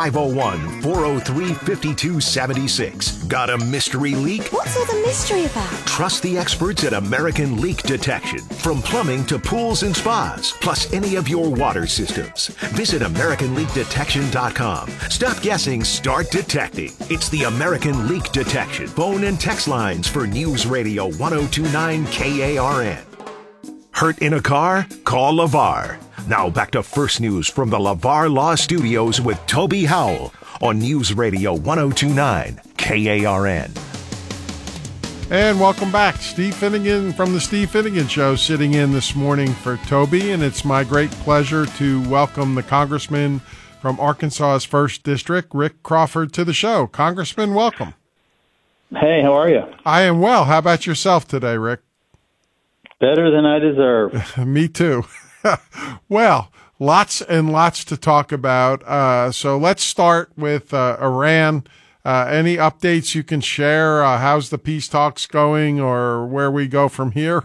Speaker 9: 501-403-5276. Got a mystery leak?
Speaker 16: What's all the mystery about?
Speaker 9: Trust the experts at American Leak Detection. From plumbing to pools and spas, plus any of your water systems. Visit AmericanLeakDetection.com. Stop guessing, start detecting. It's the American Leak Detection. Phone and text lines for News Radio 1029 KARN. Hurt in a car? Call LeVar. Now back to First News from the LeVar Law Studios with Toby Howell on News Radio 1029 KARN.
Speaker 2: And welcome back. Steve Finnegan from the Steve Finnegan Show sitting in this morning for Toby, and it's my great pleasure to welcome the Congressman from Arkansas's 1st District, Rick Crawford, to the show. Congressman, welcome.
Speaker 24: Hey, how are you?
Speaker 2: I am well. How about yourself today, Rick?
Speaker 24: Better than I deserve.
Speaker 2: Me too. Well, lots and lots to talk about. So let's start with Iran. Any updates you can share? How's the peace talks going, or where we go from here?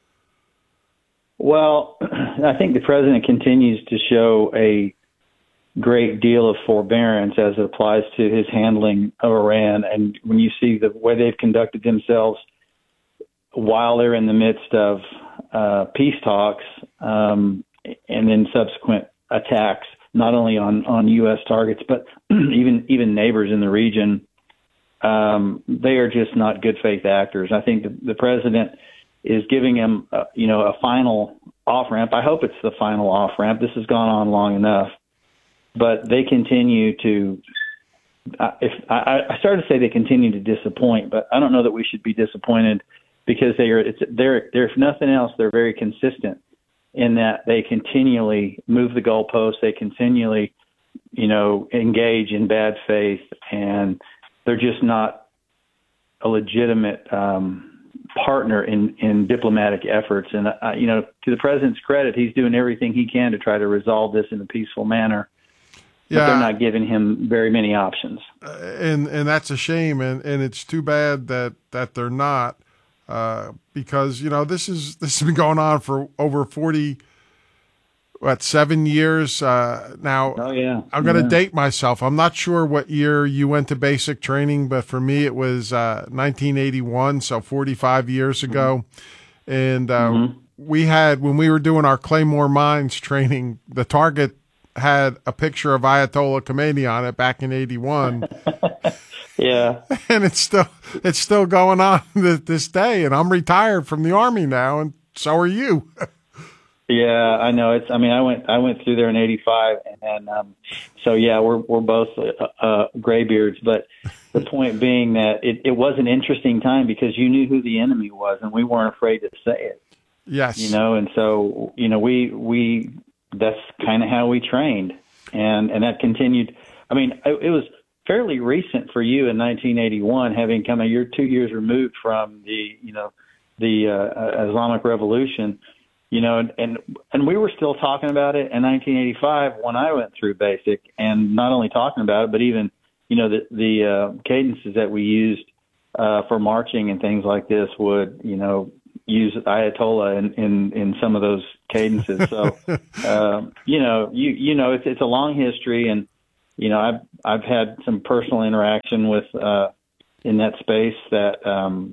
Speaker 24: Well, I think the president continues to show a great deal of forbearance as it applies to his handling of Iran. And when you see the way they've conducted themselves while they're in the midst of peace talks and then subsequent attacks, not only on U.S. targets, but even neighbors in the region, they are just not good faith actors. I think the president is giving him, a final off-ramp. I hope it's the final off-ramp. This has gone on long enough. But they continue to I started to say they continue to disappoint, but I don't know that we should be disappointed, because they're if nothing else, they're very consistent in that they continually move the goalposts. They continually, engage in bad faith, and they're just not a legitimate partner in diplomatic efforts. And, to the president's credit, he's doing everything he can to try to resolve this in a peaceful manner. But they're not giving him very many options.
Speaker 2: And that's a shame. And it's too bad that they're not. Because this has been going on for over 7 years now.
Speaker 24: Oh yeah,
Speaker 2: I'm going to date myself. I'm not sure what year you went to basic training, but for me it was 1981, so 45 years ago. And we had, when we were doing our Claymore Mines training, the target had a picture of Ayatollah Khomeini on it back in 81.
Speaker 24: Yeah.
Speaker 2: And it's still going on this day, and I'm retired from the Army now, and so are you.
Speaker 24: Yeah, I know. I went through there in '85, and so yeah, we're both graybeards. But the point being that it was an interesting time because you knew who the enemy was, and we weren't afraid to say it.
Speaker 2: Yes.
Speaker 24: And so we that's kind of how we trained, and that continued. I mean, it was fairly recent for you in 1981, having come you're 2 years removed from the Islamic Revolution. And we were still talking about it in 1985 when I went through basic, and not only talking about it, but even, the cadences that we used for marching and things like this would, use Ayatollah in some of those cadences. So, it's a long history, and, I've had some personal interaction with, in that space that,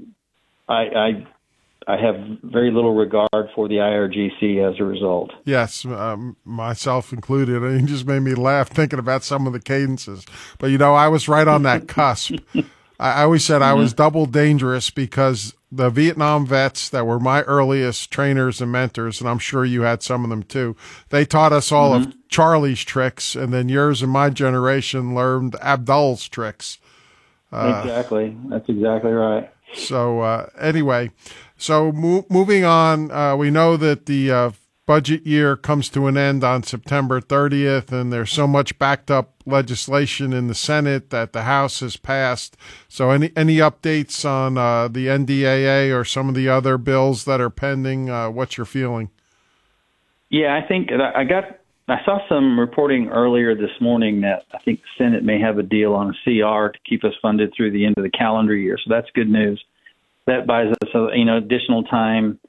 Speaker 24: I have very little regard for the IRGC as a result.
Speaker 2: Yes, myself included. It just made me laugh thinking about some of the cadences. But, I was right on that cusp. I always said I was double dangerous because the Vietnam vets that were my earliest trainers and mentors, and I'm sure you had some of them too, they taught us all of Charlie's tricks, and then yours and my generation learned Abdul's tricks.
Speaker 24: Exactly. That's exactly right.
Speaker 2: So anyway, moving on, we know that the budget year comes to an end on September 30th, and there's so much backed up legislation in the Senate that the House has passed. So any updates on the NDAA or some of the other bills that are pending? What's your feeling?
Speaker 24: Yeah, I think I saw some reporting earlier this morning that I think the Senate may have a deal on a CR to keep us funded through the end of the calendar year. So that's good news. That buys us, additional time,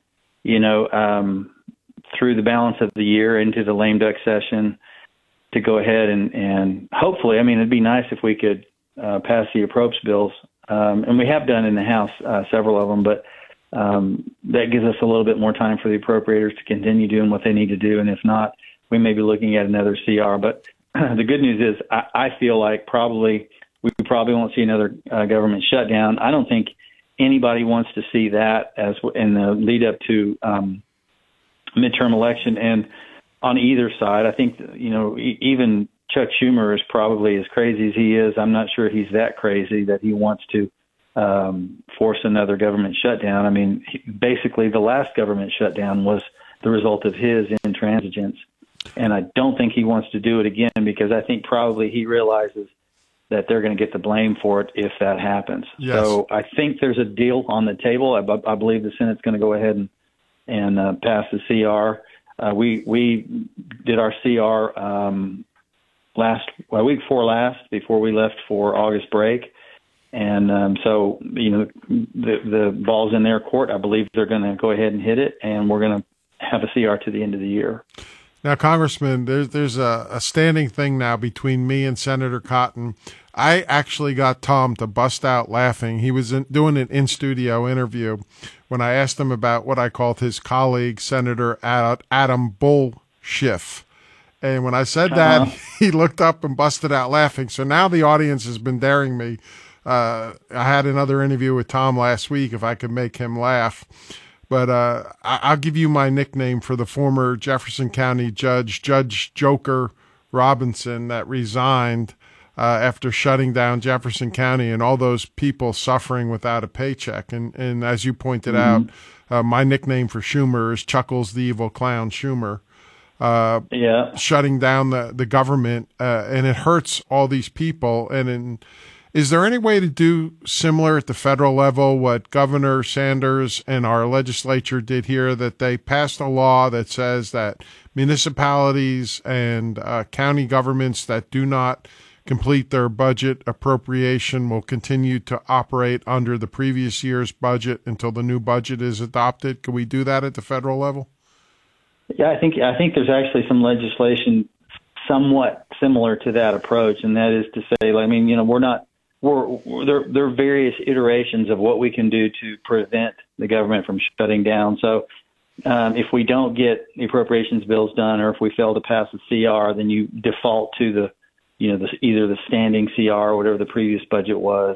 Speaker 24: through the balance of the year into the lame duck session to go ahead and hopefully, it'd be nice if we could pass the appropriations bills. And we have done in the House several of them, but that gives us a little bit more time for the appropriators to continue doing what they need to do. And if not, we may be looking at another CR. But the good news is I feel like we probably won't see another government shutdown. I don't think anybody wants to see that as in the lead up to midterm election. And on either side, I think, even Chuck Schumer is probably as crazy as he is. I'm not sure he's that crazy that he wants to force another government shutdown. Basically the last government shutdown was the result of his intransigence. And I don't think he wants to do it again because I think probably he realizes that they're going to get the blame for it if that happens.
Speaker 2: Yes.
Speaker 24: So I think there's a deal on the table. I believe the Senate's going to go ahead and pass the CR. We did our CR week before last, before we left for August break. And so, the ball's in their court. I believe they're going to go ahead and hit it, and we're going to have a CR to the end of the year.
Speaker 2: Now, Congressman, there's a standing thing now between me and Senator Cotton. I actually got Tom to bust out laughing. He was doing an in-studio interview when I asked him about what I called his colleague, Senator Adam Bull Schiff. And when I said that, he looked up and busted out laughing. So now the audience has been daring me. I had another interview with Tom last week if I could make him laugh. But I'll give you my nickname for the former Jefferson County judge, Judge Joker Robinson, that resigned after shutting down Jefferson County and all those people suffering without a paycheck. And as you pointed out, my nickname for Schumer is Chuckles the Evil Clown Schumer. Shutting down the government, and it hurts all these people. Is there any way to do similar at the federal level, what Governor Sanders and our legislature did here, that they passed a law that says that municipalities and county governments that do not complete their budget appropriation will continue to operate under the previous year's budget until the new budget is adopted? Can we do that at the federal level?
Speaker 24: Yeah, I think there's actually some legislation somewhat similar to that approach, and that is to say, there are various iterations of what we can do to prevent the government from shutting down. So if we don't get the appropriations bills done, or if we fail to pass the CR, then you default to either the standing CR or whatever the previous budget was.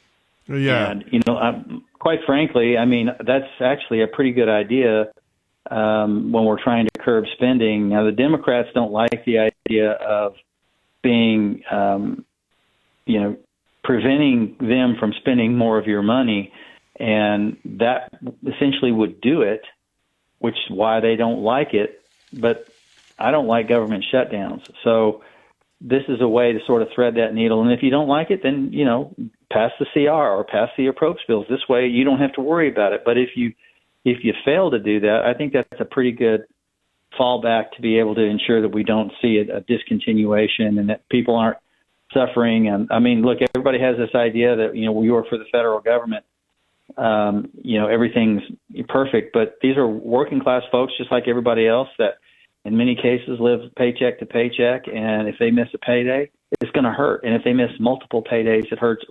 Speaker 2: Yeah.
Speaker 24: And, quite frankly, that's actually a pretty good idea when we're trying to curb spending. Now, the Democrats don't like the idea of being, preventing them from spending more of your money, and that essentially would do it, which is why they don't like it. But I don't like government shutdowns. So this is a way to sort of thread that needle. And if you don't like it, then, pass the CR or pass the approach bills. This way you don't have to worry about it. But if you fail to do that, I think that's a pretty good fallback to be able to ensure that we don't see a discontinuation and that people aren't suffering. And I mean, look, everybody has this idea that, we work for the federal government. Everything's perfect, but these are working class folks just like everybody else that in many cases live paycheck to paycheck. And if they miss a payday, it's going to hurt. And if they miss multiple paydays, it hurts